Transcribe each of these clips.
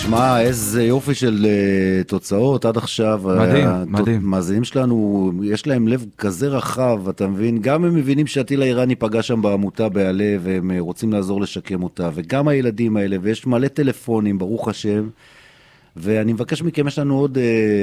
תשמע, איזה יופי של תוצאות עד עכשיו. מדהים. המאזינים שלנו, יש להם לב כזה רחב, אתה מבין? גם הם מבינים שהטיל האיראני פגע שם בעמותה בעלה, והם רוצים לעזור לשקם אותה, וגם הילדים האלה, ויש מלא טלפונים, ברוך השם, ואני מבקש מכם, יש לנו עוד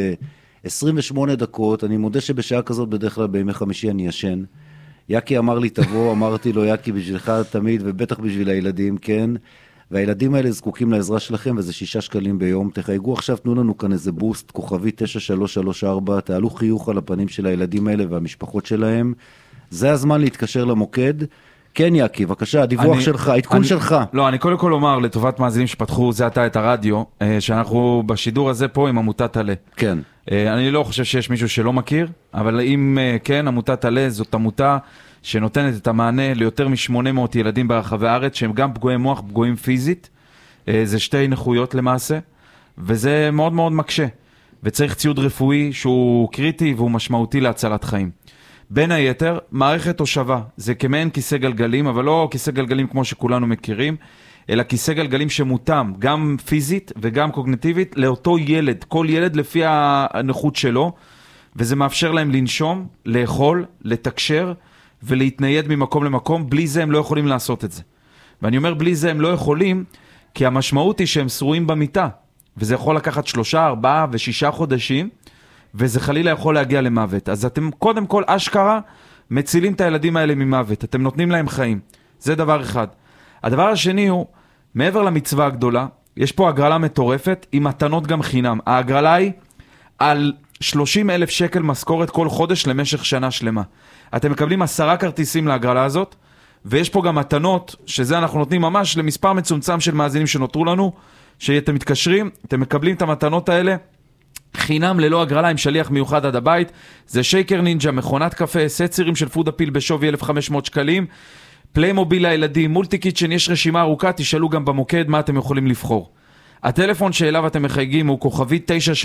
28 דקות, אני מודה שבשעה כזאת בדרך כלל בימי חמישי אני ישן. יקי אמר לי תבוא, אמרתי לו יקי בשבילך תמיד, ובטח בשביל הילדים, כן? והילדים האלה זקוקים לעזרה שלכם, וזה 6 שקלים ביום. תחייגו עכשיו, תנו לנו כאן איזה בוסט, כוכבי 9334, תעלו חיוך על הפנים של הילדים האלה והמשפחות שלהם. זה הזמן להתקשר למוקד. כן, יקי, בבקשה, הדיווח שלך, העדכון שלך. לא, אני קודם כל אומר, לטובת מאזינים שפתחו זה עתה את הרדיו, שאנחנו בשידור הזה פה עם עמותת עלה. כן. אני לא חושב שיש מישהו שלא מכיר, אבל אם כן, עמותת עלה זאת עמותה שנותנת את המענה ליותר מ-800 ילדים ברחבי הארץ, שהם גם פגועי מוח, פגועים פיזית. זה 2 נכויות למעשה, וזה מאוד מאוד מקשה. וצריך ציוד רפואי שהוא קריטי והוא משמעותי להצלת חיים. בין היתר, מערכת הושבה. זה כמעין כיסא גלגלים, אבל לא כיסא גלגלים כמו שכולנו מכירים, אלא כיסא גלגלים שמותאם, גם פיזית וגם קוגניטיבית, לאותו ילד, כל ילד לפי הנכות שלו, וזה מאפשר להם לנשום, לאכול, לתקשר, ולהתנייד ממקום למקום. בלי זה הם לא יכולים לעשות את זה. ואני אומר בלי זה הם לא יכולים, כי המשמעות היא שהם שרועים במיטה, וזה יכול לקחת 3, 4 ו6 חודשים, וזה חלילה יכול להגיע למוות. אז אתם קודם כל אשכרה מצילים את הילדים האלה ממוות, אתם נותנים להם חיים. זה דבר אחד. הדבר השני הוא, מעבר למצווה הגדולה, יש פה הגרלה מטורפת, עם מתנות גם חינם. ההגרלה היא על 30,000 שקל משכורת כל חודש למשך שנה שלמה. אתם מקבלים 10 כרטיסים להגרלה הזאת, ויש פה גם מתנות, שזה אנחנו נותנים ממש למספר מצומצם של מאזינים שנותרו לנו, שאתם מתקשרים, אתם מקבלים את המתנות האלה, חינם ללא הגרלה עם שליח מיוחד עד הבית. זה שייקר נינג'ה, מכונת קפה, סט צירים של פוד אפיל בשווי 1,500 שקלים, פליימוביל לילדים, מולטי קיצ'ן, יש רשימה ארוכה, תשאלו גם במוקד מה אתם יכולים לבחור. הטלפון שאליו אתם מחייגים הוא כוכבי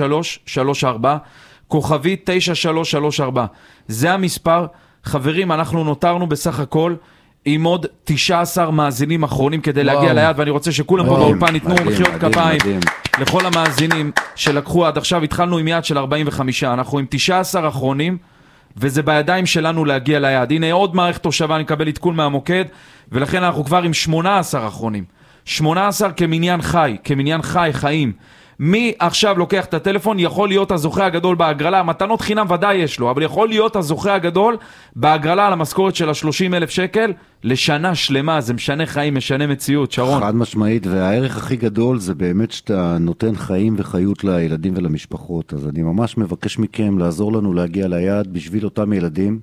9334, כוכבי 9334. זה המספר. חברים, אנחנו נותרנו בסך הכל עם עוד 19 מאזינים אחרונים כדי להגיע ליד, ואני רוצה שכולם פה באולפן ייתנו מחיאות כפיים לכל המאזינים שלקחו עד עכשיו. התחלנו עם יעד של 45, אנחנו עם 19 אחרונים, וזה בידיים שלנו להגיע ליעד. הנה עוד מערכת תושבה, אני מקבל עדכון מהמוקד, ולכן אנחנו כבר עם 18 אחרונים. 18 כמניין חי, חיים. מי עכשיו לוקח את הטלפון? יכול להיות הזוכה הגדול בהגרלה, מתנות חינם ודאי יש לו, אבל יכול להיות הזוכה הגדול בהגרלה על המשכורת של 30,000 שקל לשנה שלמה. זה משנה חיים, משנה מציאות, שרון. חד משמעית, והערך הכי גדול זה באמת שאתה נותן חיים וחיות לילדים ולמשפחות. אז אני ממש מבקש מכם לעזור לנו להגיע ליעד בשביל אותם ילדים,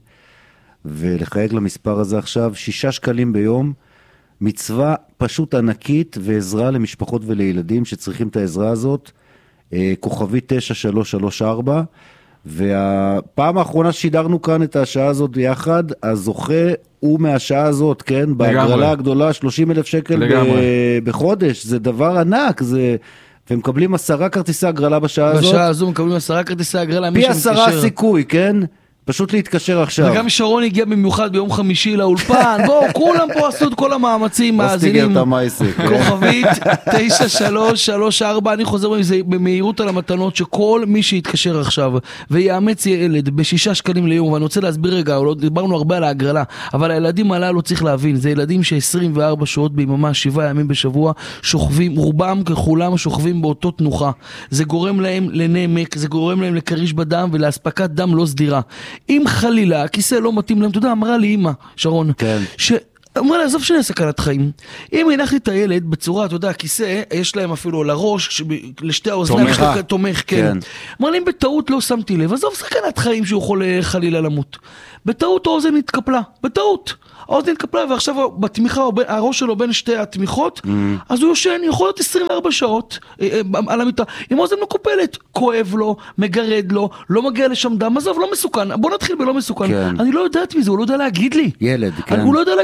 ולחייג למספר הזה עכשיו 6 שקלים ביום, מצווה פשוט ענקית ועזרה למשפחות ולילדים שצריכים את העזרה הזאת. כוכבי 9334, והפעם האחרונה ששידרנו כאן את השעה הזאת ביחד, הזוכה הוא מהשעה הזאת, כן? בהגרלה הגדולה 30,000 שקל בחודש, זה דבר ענק, זה... ומקבלים 10 כרטיסי הגרלה בשעה הזאת. בשעה הזו מקבלים 10 כרטיסי הגרלה. פי 10 סיכוי, כן? פשוט להתקשר עכשיו. וגם שרון הגיע במיוחד ביום חמישי לאולפן, בואו, כולם פה עשו את כל המאמצים, מאזינים. כוכבית 9334, אני חוזר במהירות על המתנות, שכל מי שיתקשר עכשיו ויאמץ ילד ב6 שקלים ליום, ואני רוצה להסביר רגע, דיברנו הרבה על ההגרלה, אבל הילדים הללו צריך להבין, זה ילדים ש24 שעות ביממה, 7 ימים בשבוע, שוכבים, רובם ככולם שוכבים באותו תנוחה. זה גורם להם לנמק, זה גורם להם לקריש בדם ולהספקת דם לא סדירה. אם חלילה, הכיסא לא מתאים להם, אתה יודע, אמרה לי אמא, שרון, כן. אמרה לי, עזוב שאני סכנת חיים. אם הנחתי את הילד בצורה, אתה יודע, הכיסא, יש להם אפילו לראש, לשתי האוזניים, תומך, כן. אמרה לי, אם בטעות לא שמתי לב, עזוב סכנת חיים שהוא יכול חלילה למות. בטעות האוזן התקפלה, בטעות. האוזן התקפלה, ועכשיו בתמיכה, הראש שלו בין שתי התמיכות, אז הוא יושן, יכול להיות 24 שעות על המיטה, עם האוזן מקופלת, כואב לו, מגרד לו, לא מגיע לשם דם, עזוב, לא מסוכן, בוא נתחיל בלא מסוכן. אני לא יודעת מזה, הוא לא יודע להגיד לי. ילד, כן. הוא לא יודע להגיד לי, כן,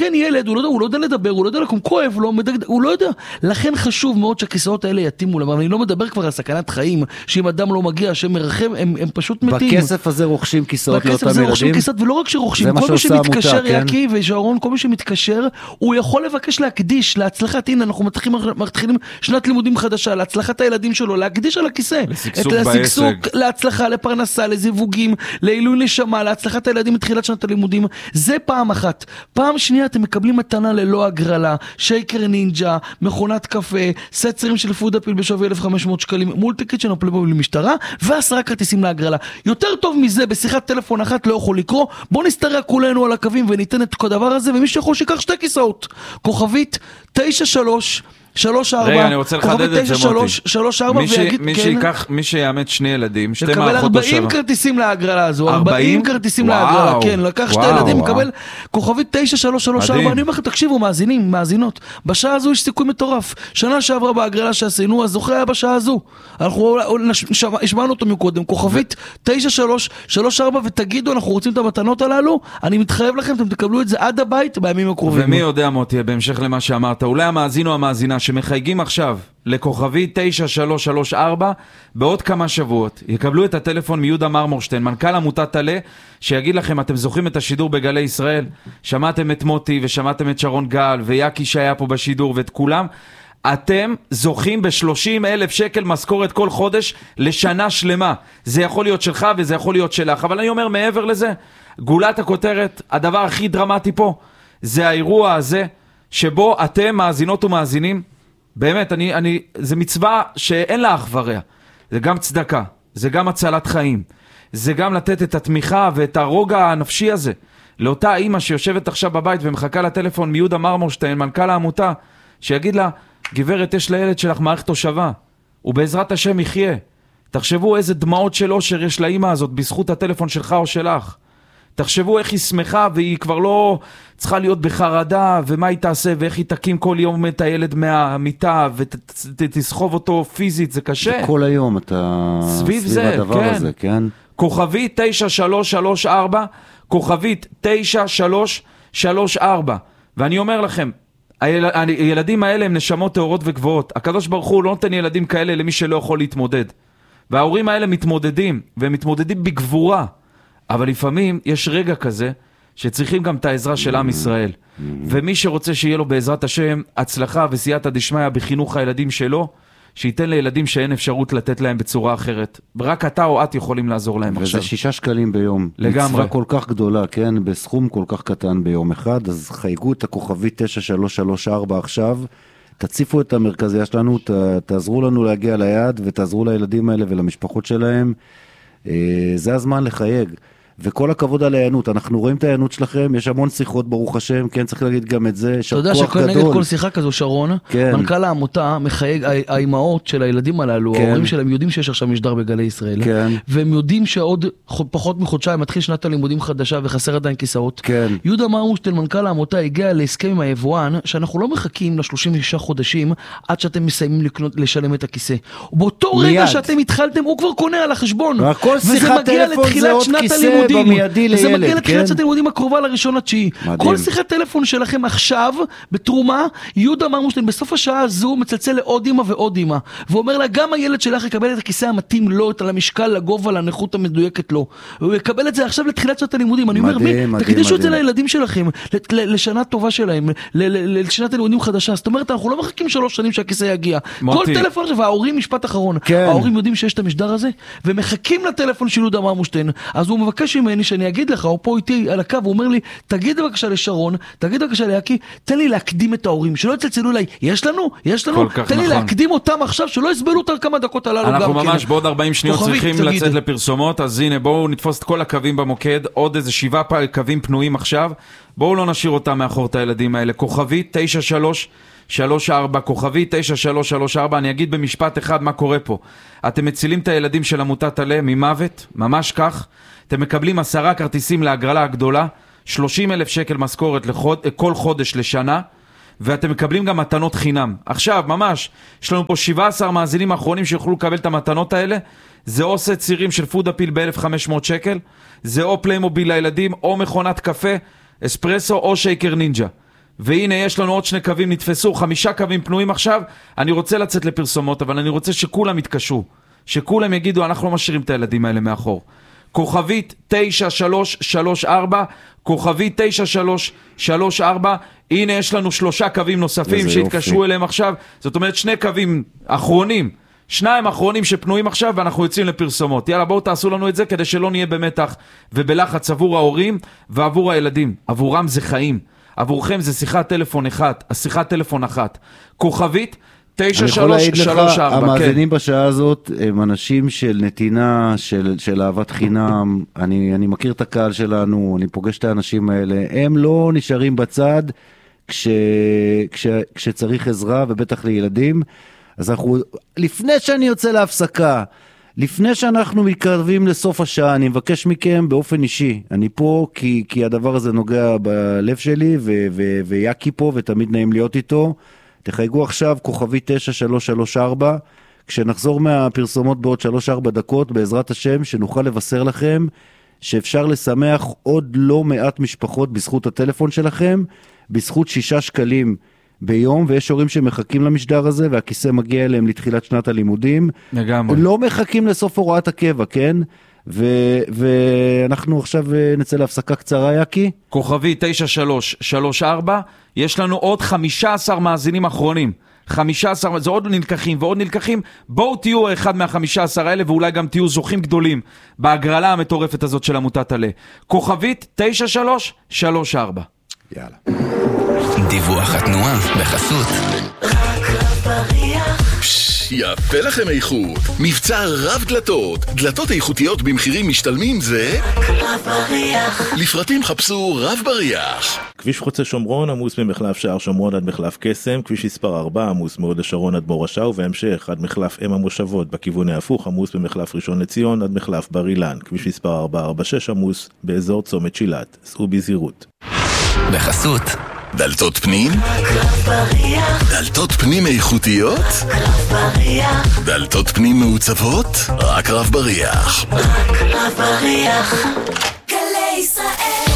כן, ילד, הוא לא יודע לדבר, הוא לא יודע לקום, כואב, הוא לא יודע. לכן חשוב מאוד שהכיסאות האלה יתאימו להם, אבל אני לא מדבר כבר על סכנת חיים, שאם אדם לא מגיע, שמרחם, הם פשוט מתים. בכסף הזה רוכשים כיסאות לאותם ילדים? בכסף הזה רוכשים כיסאות, ולא רק שרוכשים, כל מי שמתקשר, יקי ושרון, כל מי שמתקשר, הוא יכול לבקש להקדיש להצלחת, הנה, אנחנו מתחילים שנת לימודים חדשה, להצלחת הילדים שלו, להקדיש על הכיסא. לשגשוג, להצלחה, לפרנסה, לזיווגים, לעילוי נשמה, להצלחת הילדים מתחילת שנת הלימודים. זה פעם אחת. פעם שנייה אתם מקבלים מתנה ללא הגרלה, שייקר נינג'ה, מכונת קפה, סצרים של פודאפיל בשווי 1,500 שקלים, מולטי קיצ'ן או פליימוביל משטרה, ו10 כרטיסים להגרלה. יותר טוב מזה, בשיחת טלפון אחת לא יכול לקרוא. בוא נסתרע כולנו על הקווים וניתן את הדבר הזה, ומי שיכול שיקח 2 כיסאות. כוכבית 9334. רגע, אני רוצה לחדד את זה, מוטי. 34 ויגיד, מי שיאמת 2 ילדים, 2 מערכות תושבה. מקבל 40 כרטיסים להגרלה הזו, 40 כרטיסים להגרלה, כן, לקח 2 ילדים, מקבל כוכבית 9334. אני אומר לכם, תקשיבו, מאזינים, מאזינות, בשעה הזו יש סיכוי מטורף. שנה שעברה בהגרלה שעשינו, הזוכה היה בשעה הזו. אנחנו השמענו אותו מקודם, כוכבית 9334, ותגידו, אנחנו רוצים את המתנות הללו, אני מתחייב לכם, אתם תקבלו את זה עד הבית בימים הקרובים. ומי יודע, מוטי, בהמשך למה שאמרת, אולי המאזין או המאזינה שמחייגים עכשיו לכוכבי 9334 בעוד כמה שבועות יקבלו את הטלפון מיהודה מרמורשטיין, מנכ"ל עמותת עלה, שיגיד לכם, אתם זוכרים את השידור בגלי ישראל? שמעתם את מוטי ושמעתם את שרון גל ויקי שהיה פה בשידור ואת כולם. אתם זוכים ב-30,000 שקל משכורת כל חודש לשנה שלמה. זה יכול להיות שלך וזה יכול להיות שלך, אבל אני אומר מעבר לזה, גולת הכותרת, הדבר הכי דרמטי פה זה האירוע הזה שבו אתם מאזינות ומאזינים, באמת, זה מצווה שאין לה אח ורע. זה גם צדקה, זה גם הצלת חיים, זה גם לתת את התמיכה ואת הרוגע הנפשי הזה לאותה אימא שיושבת עכשיו בבית ומחכה לטלפון מיהודה מרמורשטיין, מנכ"ל העמותה, שיגיד לה, גברת, יש לילד שלך מערכת תושבה, ובעזרת השם יחיה. תחשבו איזה דמעות של אושר יש לאימא הזאת בזכות הטלפון שלך או שלך. תחשבו איך היא שמחה והיא כבר לא צריכה להיות בחרדה, ומה היא תעשה ואיך היא תקים כל יום את הילד מהמיטה ותסחוב אותו פיזית, זה קשה. כל היום אתה סביב זה, הדבר כן. הזה, כן. כוכבית 9334, כוכבית 9334, ואני אומר לכם, הילדים האלה הם נשמות טהורות וגבוהות. הקדוש ברוך הוא לא נותן ילדים כאלה למי שלא יכול להתמודד, וההורים האלה מתמודדים, והם מתמודדים בגבורה, אבל לפעמים יש רגע כזה שצריכים גם את העזרה של עם ישראל, ומי שרוצה שיהיה לו בעזרת השם הצלחה וסייעתא דשמיא בחינוך הילדים שלו, שייתן לילדים שאין אפשרות לתת להם בצורה אחרת. רק אתה או את יכולים לעזור להם עכשיו. וזה 6 שקלים ביום. לגמרי. מצווה כל כך גדולה, כן? בסכום כל כך קטן ביום אחד, אז חייגו את הכוכבית 9334 עכשיו, תציפו את המרכזייה שלנו, תעזרו לנו להגיע ליעד, ותעזרו לילדים האלה ולמשפחות שלהם. זה הזמן לחייג. וכל הכבוד על העיינות, אנחנו רואים את העיינות שלכם, יש המון שיחות ברוך השם, כן, צריך להגיד גם את זה, אתה יודע שנגד כל שיחה כזו, שרון, מנכ"ל העמותה מחייג, האימהות של הילדים הללו, ההורים שלהם יודעים שיש עכשיו משדר בגלי ישראל, והם יודעים שעוד פחות מחודשיים מתחיל שנת הלימודים חדשה וחסר עדיין כיסאות. יהודה מרמורשטיין, מנכ"ל העמותה, הגיע להסכם עם היבואן, שאנחנו לא מחכים ל36 חודשים עד שאתם מסיימים לשלם את הכיסא. ובאותו רגע שאתם התחלתם, הוא כבר קונה על החשבון. וזה מגיע לתחילת שנת הלימודים. זה מגיע לתחילת שנת הלימודים הקרובה ל1.9. כל שיחת טלפון שלכם עכשיו, בתרומה, יהודה מרמורשטיין בסוף השעה הזו מצלצל לעוד אמא ועוד אמא, ואומר לה, גם הילד שלך יקבל את הכיסא המתאים לו, את המשקל, לגובה, לנכות המדויקת לו. הוא יקבל את זה עכשיו לתחילת שנת הלימודים. אני אומר, תקדישו את זה לילדים שלכם, לשנה טובה שלהם, לשנת הלימודים חדשה. זאת אומרת, אנחנו לא מחכים 3 שנים שהכיסא יגיע. כל טלפון, וההורים, משפט אחרון, ההורים יודעים שיש את המשדר הזה, ומחכים לטלפון של יהודה מרמורשטיין. אז הוא מבקש ממני שאני אגיד לך, הוא פה איתי על הקו, הוא אומר לי, תגיד בבקשה לשרון, תגיד בבקשה ליקי, תן לי להקדים את ההורים, שלא יצלצלו אליי, יש לנו, תן לי להקדים אותם עכשיו, שלא יסבלו אותם כמה דקות הללו. אנחנו ממש בעוד 40 שניות צריכים לצאת לפרסומות, אז הנה בואו נתפוס את כל הקווים במוקד, עוד איזה 7 קווים פנויים עכשיו, בואו לא נשאיר אותם מאחור את הילדים האלה. כוכבי 9334, כוכבי 9334, אני אגיד במשפט אחד מה קורה פה. אתם מצילים את הילדים של עמותת עלה ממוות, ממש כך. אתם מקבלים 10 כרטיסים להגרלה הגדולה, 30,000 שקל משכורת כל חודש לשנה, ואתם מקבלים גם מתנות חינם. עכשיו, ממש, יש לנו פה 17 מאזינים האחרונים שיוכלו לקבל את המתנות האלה. זה או סט צירים של פודאפיל ב-1,500 שקל, זה או פליימוביל לילדים, או מכונת קפה, אספרסו או שייקר נינג'ה. והנה יש לנו עוד 2 קווים נתפסו, 5 קווים פנויים עכשיו, אני רוצה לצאת לפרסומות, אבל אני רוצה שכולם יתקשו, שכולם יגידו, אנחנו לא משאירים את הילדים האלה מאחור. כוכבית 9334, כוכבית 9334, הנה יש לנו 3 קווים נוספים שהתקשרו אליהם עכשיו, זאת אומרת 2 קווים אחרונים, 2 אחרונים שפנויים עכשיו ואנחנו יוצאים לפרסומות. יאללה, בואו תעשו לנו את זה כדי שלא נהיה במתח ובלחץ עבור ההורים ועבור הילדים. עבורם זה חיים, עבורכם זה שיחת טלפון אחת. כוכבית 9334. המאזינים בשעה הזאת הם אנשים של נתינה, של אהבת חינם. אני מכיר את הקהל שלנו, אני פוגש את האנשים האלה. הם לא נשארים בצד כשצריך עזרה, ובטח לילדים. אז לפני שאני יוצא להפסקה, לפני שאנחנו מתקרבים לסוף השעה, אני מבקש מכם באופן אישי. אני פה כי הדבר הזה נוגע בלב שלי, ויאקי פה, ותמיד נעים להיות איתו. תחייגו עכשיו כוכבי 9334, כשנחזור מהפרסומות בעוד 3-4 דקות, בעזרת השם, שנוכל לבשר לכם שאפשר לשמח עוד לא מעט משפחות בזכות הטלפון שלכם, בזכות 6 שקלים ביום, ויש הורים שמחכים למשדר הזה, והכיסא מגיע אליהם לתחילת שנת הלימודים. לגמרי. לא מחכים לסוף הוראת הקבע, כן? ואנחנו עכשיו נצא להפסקה קצרה, יאקי. כוכבי 9334, יש לנו עוד 15 מאזינים אחרונים. 15, זה עוד נלקחים ועוד נלקחים. בואו תהיו אחד מה-15 האלה, ואולי גם תהיו זוכים גדולים בהגרלה המטורפת הזאת של עמותת עלה. כוכבית 9334. יאללה. דיווח התנועה בחסות רק רב בריח. יפה לכם איכות. מבצע רב דלתות. דלתות איכותיות במחירים משתלמים זה רק רב בריח. לפרטים חפשו רב בריח. כביש חוצה שומרון עמוס ממחלף שער שומרון עד מחלף קסם, כביש מספר 4 עמוס מהוד השרון עד מורשה, ובהמשך עד מחלף אם המושבות בכיוון ההפוך עמוס במחלף ראשון לציון עד מחלף בר אילן, כביש מספר 446 עמוס באזור צומת שילת. סעו בזהירות. בחסות דלתות פנים? רק רב בריח. דלתות פנים איכותיות? רק רב בריח. דלתות פנים מעוצבות? רק רב בריח. רק רב בריח. גלי ישראל.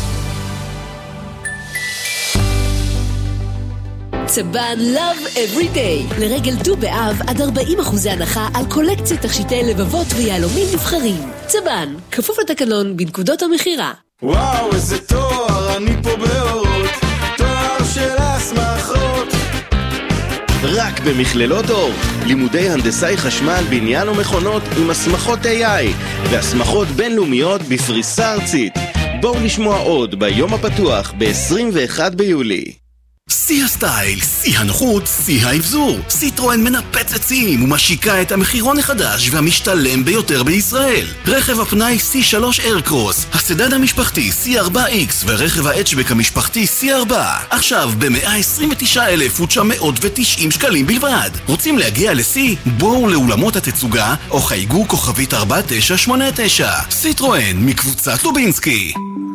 צבן Love Every Day. לרגל ט"ו באב עד 40% הנחה על קולקציית תכשיטי לבבות ויהלומים נבחרים. צבן, כפוף לתקנון בנקודות המחירה. וואו, איזה תואר, אני פה באורות, תואר של הסמכות. רק במכללות אור, לימודי הנדסאי חשמל, בניין ומכונות עם הסמכות AI והסמכות בינלאומיות בפריסה ארצית. בואו לשמוע עוד ביום הפתוח ב-21 ביולי. שיא הסטייל, שיא הנוחות, שיא האבזור. סיטרואן מנפצת שיאים ומשיקה את המחירון החדש והמשתלם ביותר בישראל. רכב הפנאי C3 איירקרוס, הסדן המשפחתי C4X ורכב ההאצ'בק המשפחתי C4. עכשיו ב-129,990 שקלים בלבד. רוצים להגיע לשיא? בואו לאולמות התצוגה או חייגו כוכבית 4989. סיטרואן מקבוצת לובינסקי.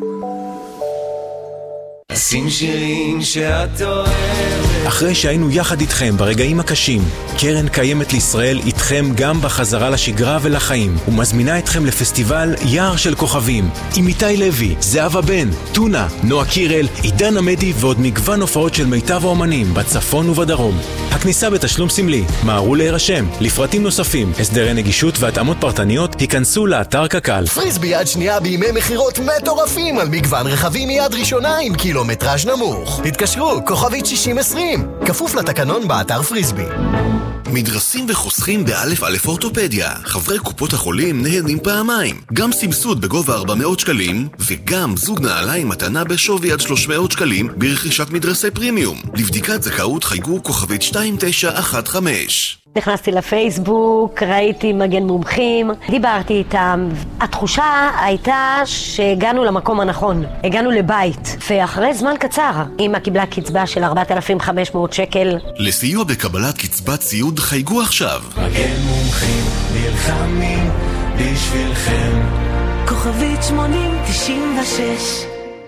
שים שירים שאת אוהבת. אחרי שהיינו יחד איתכם ברגעים הקשים, קרן קיימת לישראל איתכם גם בחזרה לשגרה ולחיים, ומזמינה אתכם לפסטיבל יער של כוכבים, עם איתי לוי, זהבה בן, טונה, נועה קירל, עידן עמדי ועוד מגוון הופעות של מיטב האומנים בצפון ובדרום. הכניסה בתשלום סמלי, מהרו להירשם. לפרטים נוספים, הסדרי נגישות והתאמות פרטניות, היכנסו לאתר קק"ל. פריסבי יד שנייה בימי מחירות מטורפים על מגוון רכבים מיד ראשונה עם קילומטראז' נמוך. תתקשרו, כוכבית 6020, כפוף לתקנון באתר פריסבי. מדרסים וחוסכים באלף אלף אורתופדיה. חברי קופות החולים נהנים פעמיים. גם סבסוד בגובה 400 שקלים, וגם זוג נעליים מתנה בשווי עד 300 שקלים ברכישת מדרסי פרימיום. לבדיקת זכאות חייגו כוכבית 2915. נכנסתי לפייסבוק, ראיתי מגן מומחים, דיברתי איתם. התחושה הייתה שהגענו למקום הנכון, הגענו לבית, ואחרי זמן קצר, אמא קיבלה קצבה של 4,500 שקל. לסיוע בקבלת קצבת ציוד חייגו עכשיו. מגן מומחים נלחמים בשבילכם. כוכבית 8096.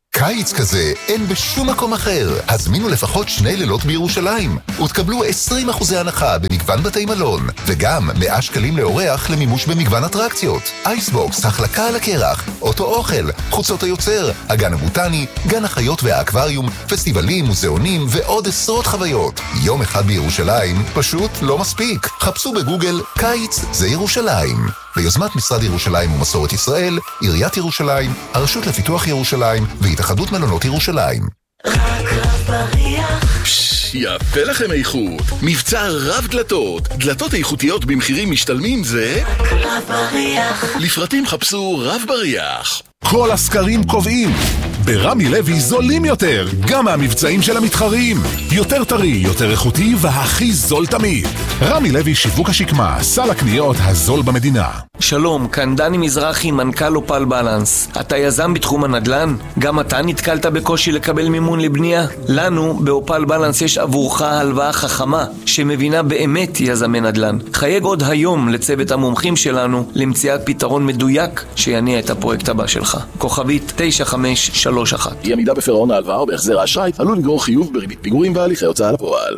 קיץ כזה אין בשום מקום אחר. הזמינו לפחות 2 לילות בירושלים ותקבלו 20% הנחה במגוון בתי מלון, וגם 100 שקלים לאורח למימוש במגוון אטרקציות. אייסבוקס, החלקה על הקרח, אוטו אוכל, חוצות היוצר, הגן הבוטני, גן החיות והאקווריום, פסטיבלים, מוזיאונים ועוד עשרות חוויות. יום אחד בירושלים פשוט לא מספיק. חפשו בגוגל קיץ זה ירושלים. ביוזמת משרד ירושלים ומסורת ישראל, עיריית ירושלים, הרשות לפיתוח ירושלים והתאחדות מלונות ירושלים. רק רב בריח. יפה לכם איכות. מבצע רב דלתות. דלתות איכותיות במחירים משתלמים זה רק רב בריח. לפרטים חפשו רב בריח. כל הסקרים קובעים, ברמי לוי זולים יותר, גם מהמבצעים של המתחרים. יותר טרי, יותר איכותי והכי זול תמיד. רמי לוי שיווק השקמה, סל הקניות הזול במדינה. שלום, כאן דני מזרחי, מנכ"ל אופל בלנס. אתה יזם בתחום הנדל"ן? גם אתה נתקלת בקושי לקבל מימון לבנייה? לנו באופל בלנס יש עבורך הלוואה חכמה שמבינה באמת יזמי נדל"ן. חייג עוד היום לצוות המומחים שלנו למציאת פתרון מדויק שיניע את הפרויקט הבא שלך. כוכבית 9531. אי עמידה בפירעון ההלוואה או בהחזר האשראי עלול לגרור חיוב בריבית פיגורים והליכי הוצאה לפועל.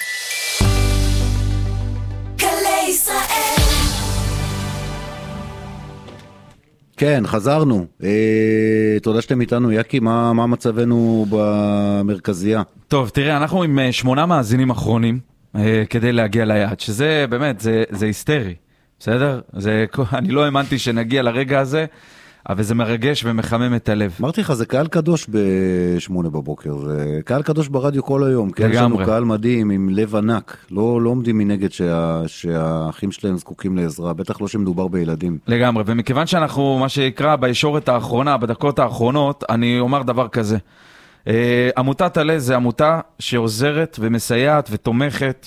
גלי ישראל. כן, חזרנו. תודה שאתם איתנו, יקי, מה מצבנו במרכזייה? טוב, תראה, אנחנו עם 8 מאזינים אחרונים כדי להגיע ליעד, שזה באמת, זה היסטרי, בסדר? אני לא האמנתי שנגיע לרגע הזה, אבל זה מרגש ומחמם את הלב. אמרתי לך, זה קהל קדוש ב8 בבוקר, זה קהל קדוש ברדיו כל היום, כי יש לנו קהל מדהים עם לב ענק, לא עומדים מנגד שהאחים שלהם זקוקים לעזרה, בטח לא שמדובר בילדים. לגמרי, ומכיוון שאנחנו, מה שיקרא בישורת האחרונה, בדקות האחרונות, אני אומר דבר כזה. עמותת עלה זה עמותה שעוזרת ומסייעת ותומכת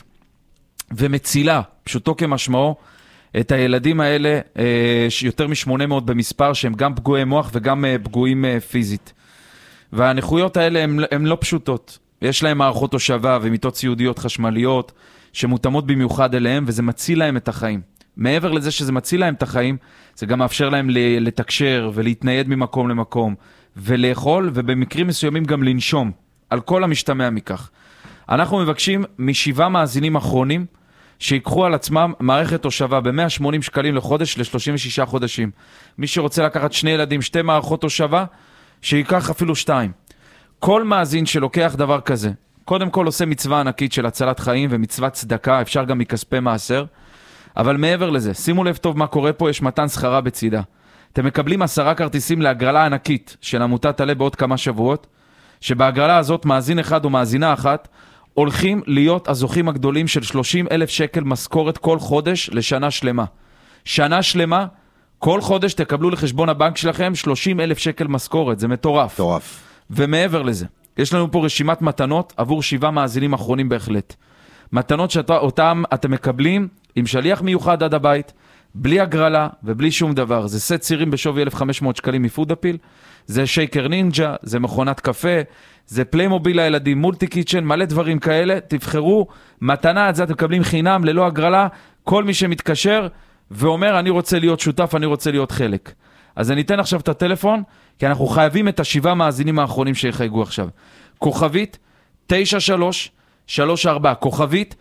ומצילה, פשוטו כמשמעו, את הילדים האלה, יותר מ-800 במספר, שהם גם פגועי מוח וגם פגועים פיזית. והנכויות האלה הן לא פשוטות. יש להם מערכות תושבה ומיטות סיעודיות חשמליות, שמותאמות במיוחד אליהם, וזה מציל להם את החיים. מעבר לזה שזה מציל להם את החיים, זה גם מאפשר להם לתקשר ולהתנייד ממקום למקום, ולאכול, ובמקרים מסוימים גם לנשום, על כל המשתמע מכך. אנחנו מבקשים מ7 מאזינים אחרונים, שיקחו על עצמם מערכת תושבה ב-180 שקלים לחודש ל-36 חודשים. מי שרוצה לקחת 2 ילדים, 2 מערכות תושבה, שיקח אפילו 2. כל מאזין שלוקח דבר כזה, קודם כל עושה מצווה ענקית של הצלת חיים ומצוות צדקה, אפשר גם מכספי מעשר, אבל מעבר לזה, שימו לב טוב מה קורה פה, יש מתן שכרה בצידה. אתם מקבלים 10 כרטיסים להגרלה ענקית של עמותת עלה בעוד כמה שבועות, שבהגרלה הזאת מאזין אחד או מאזינה אחת, הולכים להיות הזוכים הגדולים של 30,000 שקל משכורת כל חודש לשנה שלמה. שנה שלמה, כל חודש תקבלו לחשבון הבנק שלכם 30,000 שקל משכורת, זה מטורף. מטורף. ומעבר לזה, יש לנו פה רשימת מתנות עבור 7 מאזינים אחרונים בהחלט. מתנות שאותם אתם מקבלים עם שליח מיוחד עד הבית, בלי הגרלה ובלי שום דבר. זה סט צירים בשווי 1,500 שקלים מפודאפיל, זה שייקר נינג'ה, זה מכונת קפה, זה פליימוביל לילדים, מולטי קיצ'ן, מלא דברים כאלה. תבחרו מתנה, את זה אתם מקבלים חינם, ללא הגרלה, כל מי שמתקשר ואומר אני רוצה להיות שותף, אני רוצה להיות חלק. אז אני אתן עכשיו את הטלפון, כי אנחנו חייבים את 7 מאזינים האחרונים שיחייגו עכשיו. כוכבית 9334, כוכבית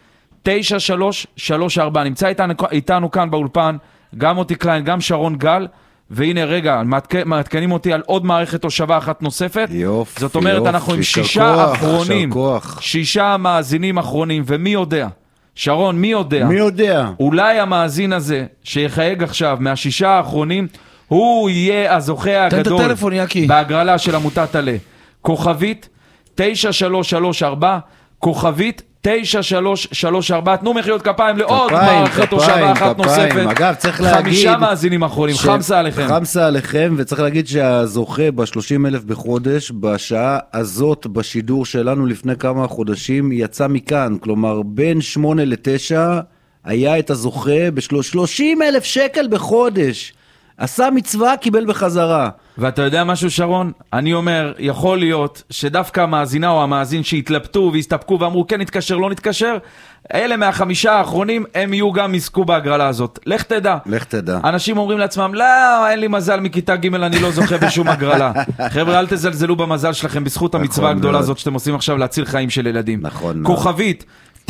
9334, נמצא איתנו כאן באולפן, גם מוטי קליין, גם שרון גל, והנה רגע, מעדכנים אותי על עוד מערכת תושבה אחת נוספת. יופי, זאת אומרת, אנחנו עם 6 אחרונים, 6 מאזינים אחרונים, ומי יודע? שרון, מי יודע? מי יודע? אולי המאזין הזה, שיחייג עכשיו מה6 האחרונים, הוא יהיה הזוכה הגדול בהגרלה של עמותת עלה. כוכבית 9334, כוכבית 9334, תנו מחיאות כפיים לעוד מערכת תושבה אחת נוספת. אגב, צריך להגיד 5 מאזינים אחרונים, חמסה עליכם. חמסה עליכם, וצריך להגיד שהזוכה ב-30,000 בחודש, בשעה הזאת, בשידור שלנו לפני כמה חודשים, יצא מכאן, כלומר בין 8 ל-9, היה את הזוכה ב-30,000 שקל בחודש. עשה מצווה, קיבל בחזרה. ואתה יודע משהו שרון? אני אומר, יכול להיות שדווקא המאזינה או המאזין שהתלבטו והסתפקו ואמרו כן נתקשר, לא נתקשר, אלה מה5 האחרונים, הם יהיו גם עסקו בהגרלה הזאת. לך תדע. לך תדע. אנשים אומרים לעצמם, לא, אין לי מזל מכיתה ג' אני לא זוכה בשום הגרלה. חבר'ה, אל תזלזלו במזל שלכם בזכות המצווה הגדולה הזאת שאתם עושים עכשיו להציל חיים של ילדים. נכון. כוכבית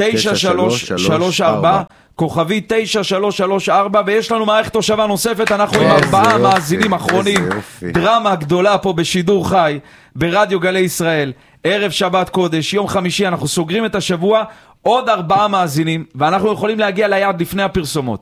9334 כוכבית 9334 ויש לנו מערכת תושבה נוספת, אנחנו עם 4 מאזינים אחרונים, דרמה גדולה פה בשידור חי ברדיו גלי ישראל, ערב שבת קודש, יום חמישי, אנחנו סוגרים את השבוע, עוד 4 מאזינים ואנחנו יכולים להגיע ליעד לפני הפרסומות.